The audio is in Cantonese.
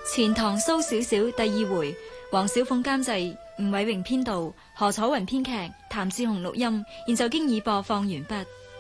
錢塘蘇小小第二回，黃小鳳監製，吳偉榮編導，何楚雲編劇，譚志雄錄音，現就經已播放完畢。